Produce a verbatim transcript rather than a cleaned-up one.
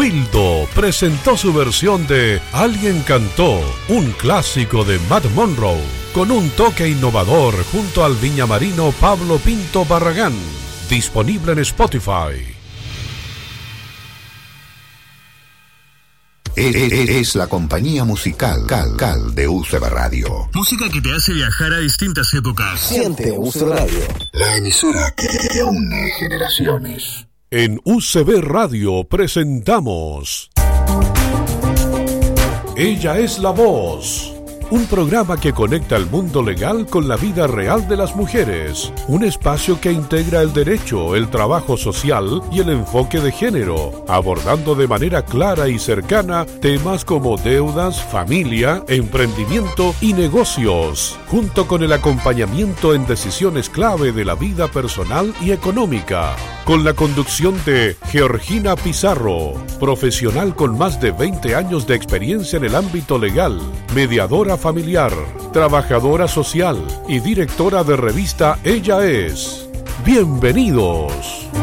Wildo presentó su versión de Alguien cantó, un clásico de Matt Monroe, con un toque innovador junto al viñamarino Pablo Pinto Barragán, disponible en Spotify. Es la compañía musical Cal, Cal de U C B Radio. Música que te hace viajar a distintas épocas. Siente U C B Radio. La emisora que, que une generaciones. En U C B Radio presentamos Ella es la Voz, un programa que conecta el mundo legal con la vida real de las mujeres, un espacio que integra el derecho, el trabajo social y el enfoque de género, abordando de manera clara y cercana temas como deudas, familia, emprendimiento y negocios, junto con el acompañamiento en decisiones clave de la vida personal y económica, con la conducción de Georgina Pizarro, profesional con más de veinte años de experiencia en el ámbito legal, mediadora familiar, trabajadora social y directora de revista Ella Es. Bienvenidos.